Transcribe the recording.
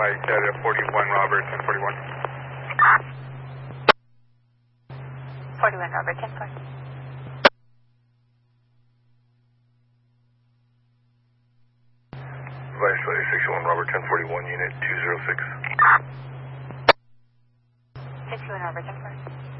Flight Data 41 Robert 1041. 41 Robert 1041. Vice 61 Robert 1041, unit 206. 61 Robert 1041.